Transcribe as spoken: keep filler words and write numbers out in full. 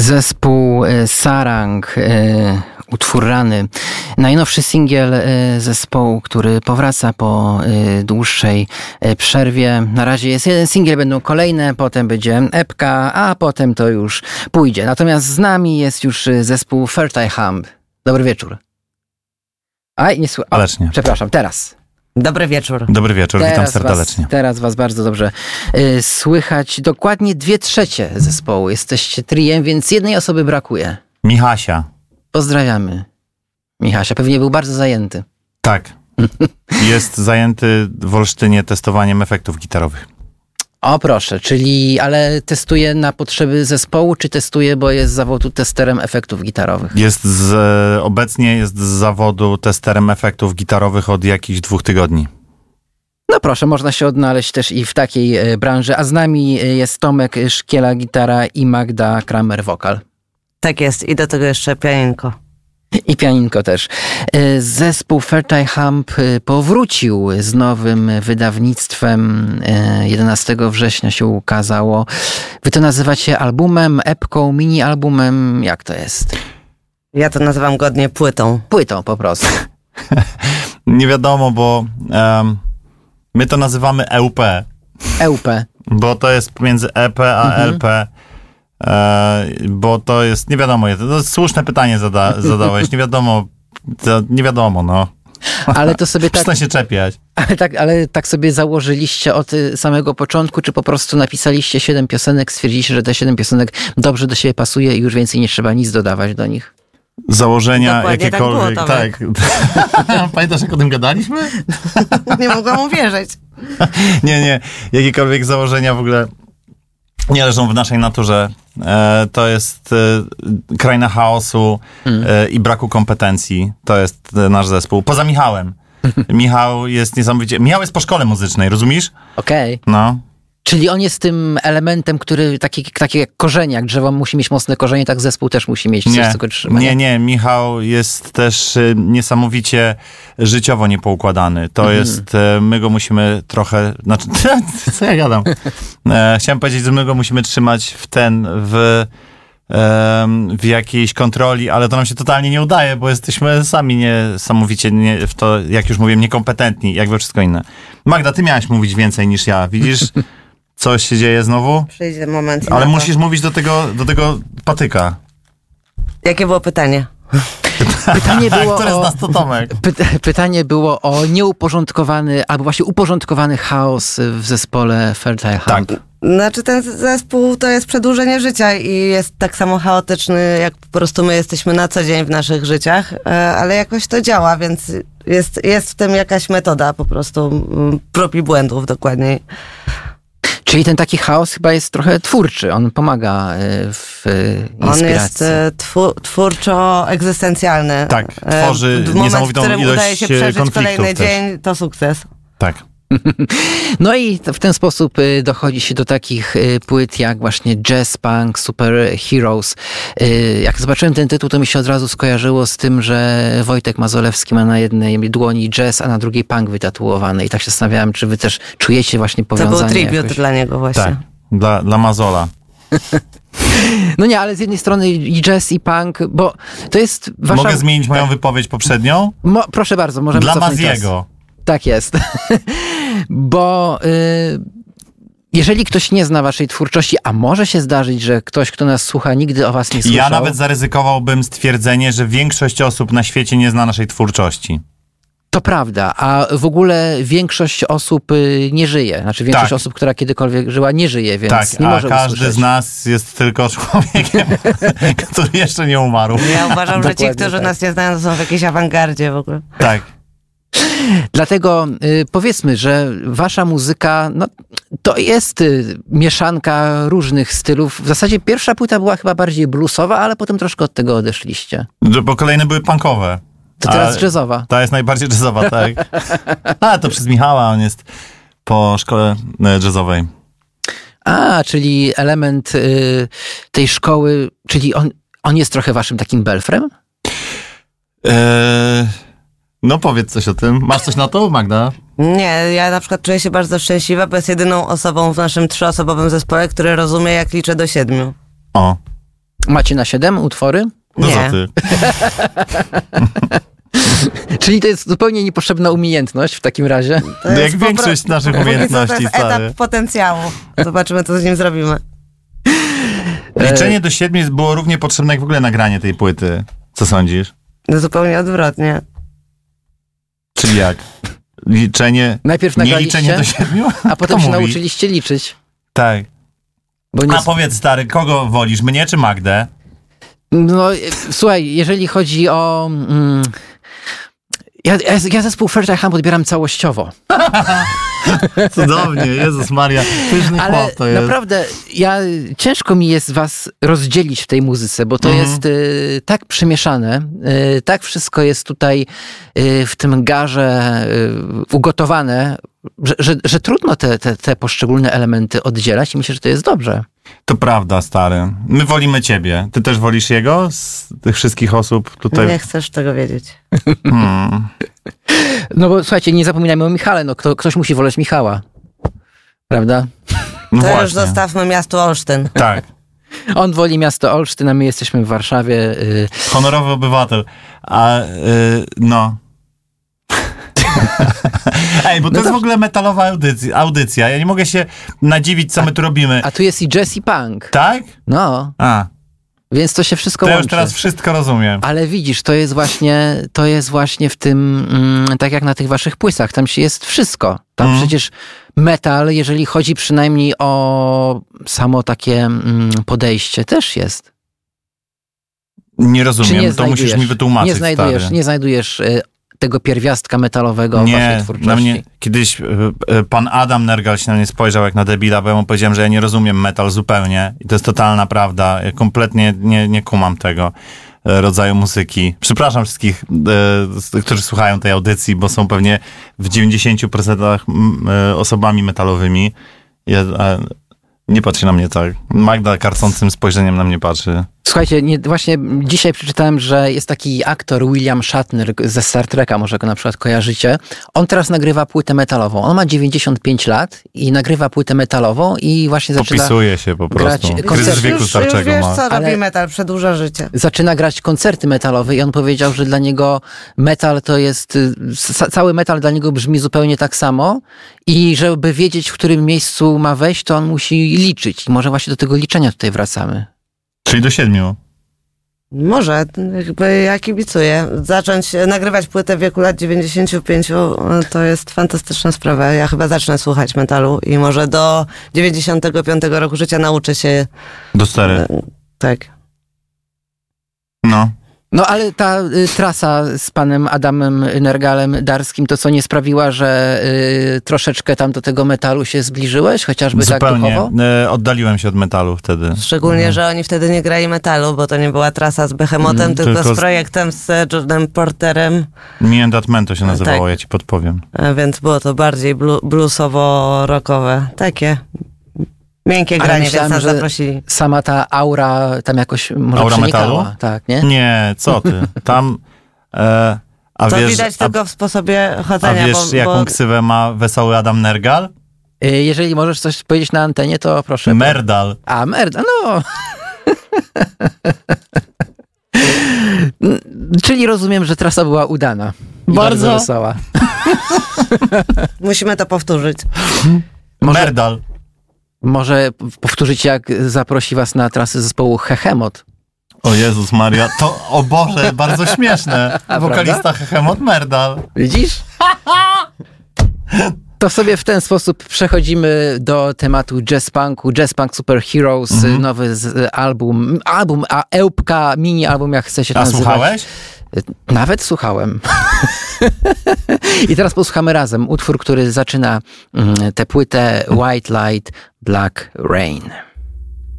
Zespół Sarang, utwór Rany. Najnowszy singiel zespołu, który powraca po dłuższej przerwie. Na razie jest jeden singiel, będą kolejne, potem będzie epka, a potem to już pójdzie. Natomiast z nami jest już zespół Fertile Hump. Dobry wieczór. Aj, nie słucham. Alecznie. Przepraszam, teraz. Dobry wieczór. Dobry wieczór, teraz witam serdecznie. Was, teraz was bardzo dobrze y, słychać. Dokładnie dwie trzecie zespołu. Jesteście triem, więc jednej osoby brakuje. Michasia. Pozdrawiamy. Michasia, pewnie był bardzo zajęty. Tak. Jest zajęty w Olsztynie testowaniem efektów gitarowych. O proszę, czyli ale testuje na potrzeby zespołu, czy testuje, bo jest z zawodu testerem efektów gitarowych? Jest z, obecnie jest z zawodu testerem efektów gitarowych od jakichś dwóch tygodni. No proszę, można się odnaleźć też i w takiej e, branży. A z nami jest Tomek Szkiela, gitara, i Magda Kramer, wokal. Tak jest, i do tego jeszcze pianinko. I pianinko też. Zespół Fertile Hump powrócił z nowym wydawnictwem. jedenastego września się ukazało. Wy to nazywacie albumem, epką, mini-albumem. Jak to jest? Ja to nazywam godnie płytą. Płytą po prostu. Nie wiadomo, bo um, my to nazywamy E U P. E U P. Bo to jest pomiędzy E P a mhm. L P. E, bo to jest, nie wiadomo, to słuszne pytanie zada, zadałeś, nie wiadomo, to nie wiadomo, no. Ale to sobie tak... Przestań się czepiać. Ale tak, ale tak sobie założyliście od samego początku, czy po prostu napisaliście siedem piosenek, stwierdziliście, że te siedem piosenek dobrze do siebie pasuje i już więcej nie trzeba nic dodawać do nich? Założenia Dokładnie jakiekolwiek, tak. Było, tak. Pamiętasz, jak o tym gadaliśmy? Nie mogłam uwierzyć. Nie, nie, jakiekolwiek założenia w ogóle nie leżą w naszej naturze. E, to jest e, kraina chaosu mm. e, i braku kompetencji. To jest e, nasz zespół. Poza Michałem. Michał jest niesamowicie... Michał jest po szkole muzycznej, rozumiesz? Okej. Okay. No. Czyli on jest tym elementem, który taki, taki jak korzenie, jak drzewo musi mieć mocne korzenie, tak zespół też musi mieć coś, nie, co go trzyma. Nie, nie, Michał jest też y, niesamowicie życiowo niepoukładany. To mm. jest, y, my go musimy trochę, znaczy, co ja gadam? E, chciałem powiedzieć, że my go musimy trzymać w ten, w, w jakiejś kontroli, ale to nam się totalnie nie udaje, bo jesteśmy sami niesamowicie, nie, w to, jak już mówiłem, niekompetentni, jak we wszystko inne. Magda, ty miałaś mówić więcej niż ja, widzisz? Coś się dzieje znowu? Przyjdzie moment. Ale musisz mówić do tego, do tego patyka. Jakie było pytanie? Pytanie było Który o, z nas to Tomek? Py- pytanie było o nieuporządkowany, albo właśnie uporządkowany chaos w zespole Fertile Hump. Tak. Znaczy ten zespół to jest przedłużenie życia i jest tak samo chaotyczny, jak po prostu my jesteśmy na co dzień w naszych życiach, ale jakoś to działa, więc jest, jest w tym jakaś metoda po prostu prób i błędów dokładniej. Czyli ten taki chaos chyba jest trochę twórczy, on pomaga w inspiracji. On jest twu, twórczo-egzystencjalny. Tak, tworzy w niesamowitą moment, w ilość udaje się przeżyć kolejny też. dzień, to sukces. Tak. No i w ten sposób dochodzi się do takich płyt jak właśnie Jazz Punk, Super Heroes. Jak zobaczyłem ten tytuł, to mi się od razu skojarzyło z tym, że Wojtek Mazolewski ma na jednej dłoni jazz, a na drugiej punk wytatuowany. I tak się zastanawiałem, czy wy też czujecie właśnie powiązanie. To był tribute jakoś dla niego właśnie. Tak, dla, dla Mazola. No nie, ale z jednej strony i jazz, i punk, bo to jest wasza... Mogę zmienić moją wypowiedź poprzednią? Mo, proszę bardzo, możemy Dla cofnąć Maziego. czas. Tak jest. Bo y, jeżeli ktoś nie zna waszej twórczości, a może się zdarzyć, że ktoś, kto nas słucha, nigdy o was nie słyszał. Ja nawet zaryzykowałbym stwierdzenie, że większość osób na świecie nie zna naszej twórczości. To prawda, a w ogóle większość osób y, nie żyje. Znaczy większość tak. osób, która kiedykolwiek żyła, nie żyje, więc tak, nie może a każdy usłyszeć. z nas jest tylko człowiekiem, który jeszcze nie umarł. Ja uważam, że ci, którzy tak. nas nie znają, to są w jakiejś awangardzie w ogóle. Tak. Dlatego y, powiedzmy, że wasza muzyka, no, to jest y, mieszanka różnych stylów. W zasadzie pierwsza płyta była chyba bardziej bluesowa, ale potem troszkę od tego odeszliście. Bo kolejne były punkowe. To teraz jazzowa. Ta jest najbardziej jazzowa, tak. A, to przez Michała, on jest po szkole jazzowej. A, czyli element y, tej szkoły, czyli on, on jest trochę waszym takim belfrem? Eee... No powiedz coś o tym. Masz coś na to, Magda? Nie, ja na przykład czuję się bardzo szczęśliwa, bo jest jedyną osobą w naszym trzyosobowym zespole, który rozumie, jak liczę do siedmiu. O. Macie na siedem utwory? No Nie. co ty? Czyli to jest zupełnie niepotrzebna umiejętność w takim razie. To No jest jak po większość pro- naszych Póki co umiejętności, To jest stary. etap potencjału. Zobaczymy, co z nim zrobimy. Liczenie do siedmiu jest- było równie potrzebne jak w ogóle nagranie tej płyty. Co sądzisz? No zupełnie odwrotnie. Czyli jak? Liczenie... Najpierw Nie nagraliście, liczenie do siedmiu? a potem Kto się mówi? nauczyliście liczyć. Tak. Bo nie... A powiedz, stary, kogo wolisz? Mnie czy Magdę? No, e, słuchaj, jeżeli chodzi o... Mm, ja, ja, ja zespół Fertile Hand odbieram całościowo. Cudownie, Jezus Maria. Pyszny Ale chłop to jest. naprawdę, ja, ciężko mi jest was rozdzielić w tej muzyce, bo to Mhm. jest y, tak przemieszane, y, tak wszystko jest tutaj y, w tym garze y, ugotowane, że, że, że trudno te, te, te poszczególne elementy oddzielać i myślę, że to jest dobrze. To prawda, stary. My wolimy ciebie. Ty też wolisz jego? Z tych wszystkich osób tutaj? Nie chcesz tego wiedzieć. Hmm. No bo słuchajcie, nie zapominajmy o Michale, no kto, ktoś musi woleć Michała, prawda? No To właśnie. już zostawmy miasto Olsztyn. Tak. On woli miasto Olsztyn, a my jesteśmy w Warszawie. Y, Honorowy obywatel. A, y, no. Ej, bo to No jest to- w ogóle metalowa audycja, audycja. Ja nie mogę się nadziwić, co my tu robimy. a tu jest i jazz i punk. Tak? No, A, więc to się wszystko to ja łączy. już teraz wszystko rozumiem. Ale widzisz, to jest właśnie, to jest właśnie w tym, mm, tak jak na tych waszych płytach, tam się jest wszystko. Tam Mm. przecież metal, jeżeli chodzi przynajmniej o samo takie mm, podejście, też jest. Nie Czy rozumiem, nie to znajdujesz, musisz mi wytłumaczyć, nie znajdujesz, stary. nie znajdujesz y, tego pierwiastka metalowego w waszej Nie, twórczości. na mnie kiedyś y, y, pan Adam Nergal się na mnie spojrzał jak na debila, bo ja mu powiedziałem, że ja nie rozumiem metal zupełnie i to jest totalna prawda. Ja kompletnie nie, nie kumam tego y, rodzaju muzyki. Przepraszam wszystkich, y, którzy słuchają tej audycji, bo są pewnie w dziewięćdziesięciu procentach mm, y, osobami metalowymi. Ja, a, nie patrzy na mnie tak. Magda karcącym spojrzeniem na mnie patrzy. Słuchajcie, nie, właśnie dzisiaj przeczytałem, że jest taki aktor William Shatner ze Star Treka, może go na przykład kojarzycie. On teraz nagrywa płytę metalową. On ma dziewięćdziesiąt pięć lat i nagrywa płytę metalową i właśnie zaczyna, Popisuje się po grać prostu. Kryzys koncerty. wieku już, już starczego wiesz, ma. co Ale- robi metal, przedłuża życie. zaczyna grać koncerty metalowe i on powiedział, że dla niego metal to jest, y, ca- cały metal dla niego brzmi zupełnie tak samo i żeby wiedzieć, w którym miejscu ma wejść, to on musi liczyć. I może właśnie do tego liczenia tutaj wracamy. Czyli do siedmiu. Może, jakby ja kibicuję. Zacząć nagrywać płytę w wieku lat dziewięćdziesięciu pięciu to jest fantastyczna sprawa. Ja chyba zacznę słuchać metalu i może do dziewięćdziesiątego piątego roku życia nauczę się. Do cztery. e, Tak. No. No ale ta y, trasa z panem Adamem Nergalem Darskim, to co nie sprawiła, że y, troszeczkę tam do tego metalu się zbliżyłeś, chociażby tak Zupełnie. duchowo? E, oddaliłem się od metalu wtedy. Szczególnie, że oni wtedy nie grali metalu, bo to nie była trasa z Behemotem, Mm, tylko, tylko z z- projektem z Jordanem Porterem, Me and That Man to się nazywało, tak. ja ci podpowiem. e, więc było to bardziej blu- bluesowo-rockowe. Takie miękkie Ale granie, myślałem, więc nas że- zaprosili. Sama ta aura tam jakoś może Aura przenikała. metalu? Tak, nie? Nie, co ty? Tam... E, a To wiesz, widać a, tylko w sposobie a chodzenia, wiesz bo, jaką bo ksywę ma wesoły Adam Nergal? Y, Jeżeli możesz coś powiedzieć na antenie, to proszę. Merdal. A, merda, no. Czyli rozumiem, że trasa była udana. I Bardzo. bardzo wesoła. musimy to powtórzyć. Może- Merdal. Może powtórzyć, jak zaprosi was na trasy zespołu Hehemot. O Jezus Maria, to, o Boże, bardzo śmieszne. A, Wokalista Hehemot Merdal. Widzisz? To sobie w ten sposób przechodzimy do tematu jazz punku. Jazz Punk Super Heroes, Mhm. nowy z, album, album, a Ełpka, mini album, jak chce się to A nazywać. słuchałeś? Nawet słuchałem. I teraz posłuchamy razem utwór, który zaczyna mm, tę płytę White Light, Black Rain.